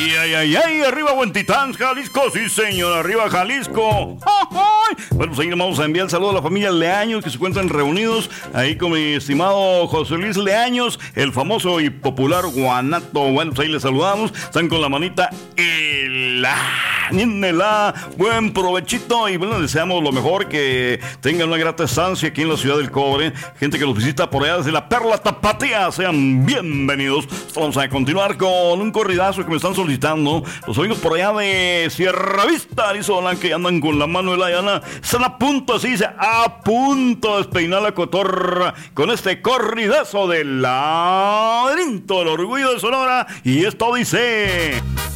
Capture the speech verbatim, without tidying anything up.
Ay, ay, ay, ay, arriba Huentitán, Jalisco, sí señor, arriba Jalisco. ¡Ay! Bueno, pues ahí vamos a enviar el saludo a la familia Leaños que se encuentran reunidos ahí con mi estimado José Luis Leaños, el famoso y popular guanato. Bueno, pues ahí les saludamos, están con la manita en la, en la, buen provechito y bueno, deseamos lo mejor, que tengan una grata estancia aquí en la ciudad del Cobre. Gente que los visita por allá desde la Perla Tapatía, sean bienvenidos. Vamos a continuar con un corridazo que me están solicitando los amigos por allá de Sierra Vista, Arizona, que andan con la mano de la llana. Están a punto, así dice, a punto de despeinar la cotorra con este corridazo del laberinto del orgullo de Sonora. Y esto dice...